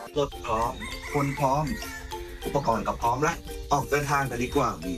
รถพร้อมคนพร้อมอุปกรณ์ก็พร้อมแล้วออกเดินทางกันดีกว่าพี่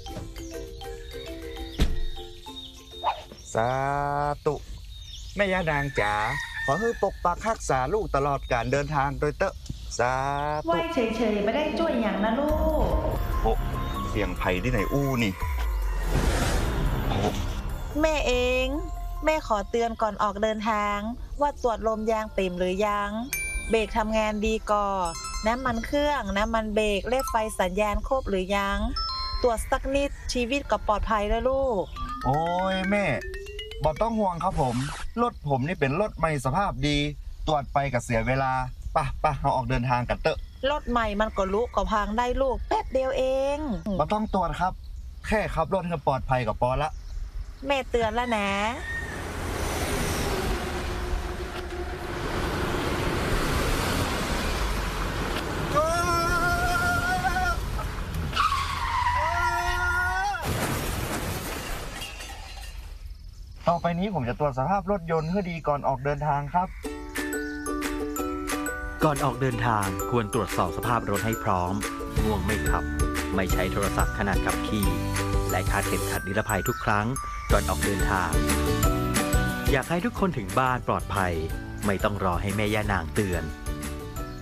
สาธุแม่ย่านางจ๋าขอให้ปกปักรักษาลูกตลอดการเดินทางโดยเตอะสาไหวธุเฉยๆไม่ได้ช่วยอย่างนะลูกโอ้เสียงไผ่ที่ไหนอู้นี่โอ้แม่เองแม่ขอเตือนก่อนออกเดินทางว่าตรวจลมยางเต็มหรือยังเบรกทำงานดีก่อน้ำมันเครื่องน้ำมันเบรกเลขไฟสัญญาณครบหรือยังตรวจสักนิดชีวิตก็ปลอดภัยแล้วลูกโอ้ยแม่บ่ต้องห่วงครับผมรถผมนี่เป็นรถใหม่สภาพดีตรวจไปกับเสียเวลาป่ะเราออกเดินทางกันเตอะรถใหม่มันก็ลุก็พังได้ลูกแป๊บเดียวเองบ่ต้องตรวจครับแค่ขับรถให้ปลอดภัยก็พอละแม่เตือนแล้วนะต่อไปนี้ผมจะตรวจสภาพรถยนต์เพื่อดีก่อนออกเดินทางครับก่อนออกเดินทางควรตรวจสอบสภาพรถให้พร้อมง่วงไม่ขับไม่ใช้โทรศัพท์ขณะขับขี่และคาดเข็มขัดนิรภัยทุกครั้งก่อนออกเดินทางอยากให้ทุกคนถึงบ้านปลอดภัยไม่ต้องรอให้แม่ย่านางเตือน